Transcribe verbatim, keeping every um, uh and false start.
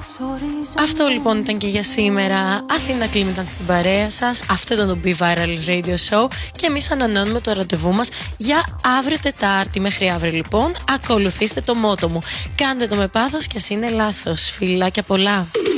Αυτό λοιπόν ήταν και για σήμερα. Αθήνα Κλίμ ήταν στην παρέα σας. Αυτό ήταν το Be Viral Radio Show. Και εμείς ανανεώνουμε το ραντεβού μας για αύριο Τετάρτη. Μέχρι αύριο λοιπόν ακολουθήστε το μότο μου. Κάντε το με πάθος και ας είναι λάθος. Φιλάκια πολλά.